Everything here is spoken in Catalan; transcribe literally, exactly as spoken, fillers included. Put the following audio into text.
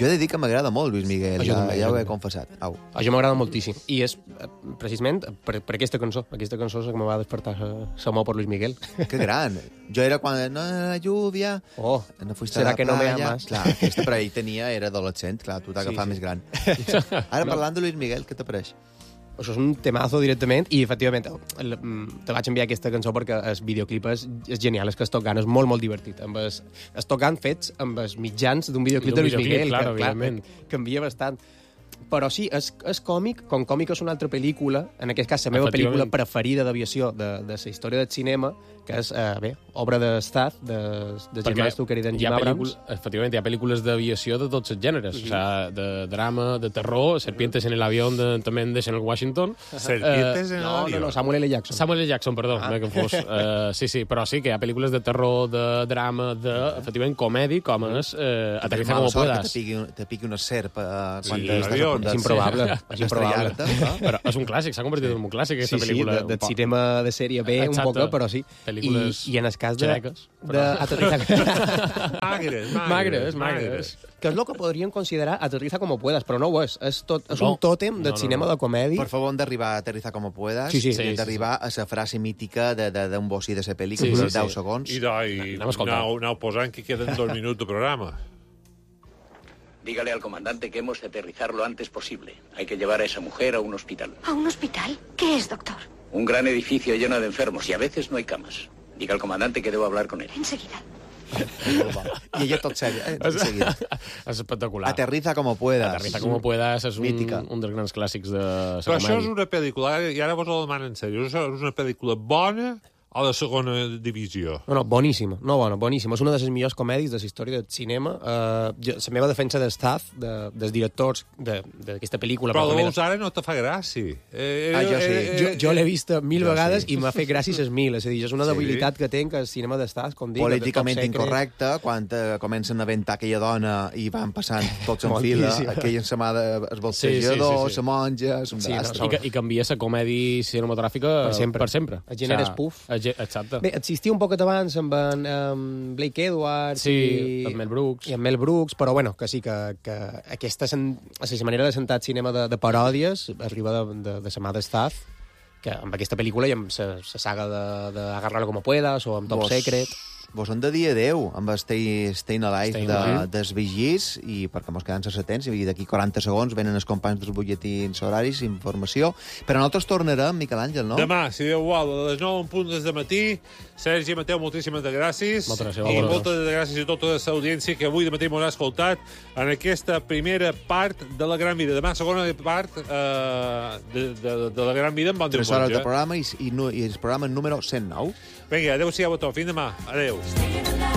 Jo he de dir que m'agrada molt Luis Miguel, Jo ja, també, ja jo ho he també. confessat. Au. A jo m'agrada moltíssim. I és, eh, precisament, per, per aquesta cançó. Aquesta cançó és la que me va despertar l'amor per Luis Miguel. Que gran. Jo era quan... No, la lluvia... Oh, no fuiste serà a la que no me playa. amas? Clar, aquesta, però ell tenia, era adolescent, clar, tu t'ha agafat Sí, sí. més gran. Ara, parlant de Luis Miguel, què t'apareix? Això és un temazo directament i, efectivament, el, te vaig enviar aquesta cançó perquè el videoclip és, és genial, és que es tocant, és molt, molt divertit. Amb es, es tocant fets amb els mitjans d'un videoclip D'un de Luis videoclip, Miguel, claro, que, clar, evidentment. canvia bastant. Però sí, és, és còmic, com còmic és una altra pel·lícula, en aquest cas la meva pel·lícula Efectivament. preferida d'aviació de, de la història del cinema, que és, eh, bé, obra de Stath, de, de Germán Stucker i d'en hi Jim ha Abrams. pel·lícules, efectivament, hi ha pel·lícules d'aviació de tots els gèneres, o sea, de drama, de terror, Serpientes en el avión de, també de Denzel Washington. Serpientes en el No, no, avión. no, Samuel L. Jackson. Samuel L. Jackson, perdó, ah. que fos. Uh, sí, sí, però sí que hi ha pel·lícules de terror, de drama, de, efectivament, comèdi, com és uh, Aterriza como Mala sort puedas. Que te piqui, te piqui una serp eh, quan Sí, estàs a l'avió. punt de... És improbable, és improbable. d'estrellar-te, no? Però és un clàssic, s'ha convertit en un clàssic, aquesta Sí, sí, pel·lícula. de, de cinema de sèrie B, Exacte. un poc, però sí. Pel·lícules I, I en el cas de... xereques, de Aterriza... Magres, Magres, magres. que és el que podríem considerar Aterriza como puedas, però no ho és. És, tot, és No. un tòtem del No, no, cinema no. de comèdia. Per favor, hem d'arribar a aterrizar como puedas. Sí, sí. i Sí, hem d'arribar a la frase mítica d'un de, de, bocí de la pel·lícula, Sí, sí, sí, sí, deu sí. segons. I, no, i Anem a escoltar. aneu, aneu posant que queden dos minuts de programa. Dígale al comandante que hemos de aterrizar lo antes posible. Hay que llevar a esa mujer a un hospital. ¿A un hospital? ¿Qué es, doctor? Un gran edificio lleno de enfermos y a veces no hay camas. Diga al comandante que debo hablar con él. Enseguida. I ella tot sèrio, eh? Tot seguit. És espectacular. Aterriza como puedas. Aterriza como puedas és un, Mítica. un dels grans clàssics de la Però això és comèdia. una pel·lícula, i ara vos ho demano en sèrio, això és una pel·lícula bona o de segona divisió? No, no, boníssima. No, bona, boníssima. És una de les millors comèdies de la història del cinema. Uh, jo, la meva defensa del staff, de, dels directors d'aquesta pel·lícula... Però la també veus ara no te fa gràcia. Eh, Ah, jo sí. Jo, jo l'he vista mil Jo vegades sí. i m'ha fet gràcies les mil. És a dir, és una Sí. debilitat que tenc el cinema d'estat, com dic. Políticament de top secret. incorrecte, quan eh, comencen a aventar aquella dona i van passant tots en fila, Moltíssim. aquella en sa mà de el Sí, sí, bolsejador, sí, sí. la monja, és un Sí, no, desastre. I, que, I canvia la comèdia cinematogràfica Per sempre. Per sempre. El gènere O sea, spoof. el ge- Exacte. Bé, existia un poquet abans amb en um, Blake Edwards Sí, i... amb Mel Brooks. I amb Mel Brooks, però bueno, que sí, que, que aquesta sen... la manera de sentar cinema de, de paròdies arriba de, de, de sa mà d'Staff, que amb aquesta pel·lícula i amb la saga de, de Agarrar-lo como puedas o amb Top Vos- Secret. Vos hem de dir adeu amb el Stay, Staying Alive Staying de, Alive. des Vigís, i perquè mos quedem sense temps, i d'aquí quaranta segons venen els companys dels butlletins horaris, informació. Però nosaltres tornarem, Miquel Àngel, no? Demà, si Déu vol, a les nou en punt des de matí. Sergi, Mateu, moltíssimes de gràcies. Moltes gràcies, I Álvaro. moltes de gràcies a tota l'audiència que avui de matí m'ho ha escoltat en aquesta primera part de la Gran Vida. Demà, segona part eh, de, de, de la Gran Vida amb bon Tres hores de diumenge. programa i, i, nu- i el programa número cent nou. Vinga, adeu-siau a tots. Fins demà. Adeu.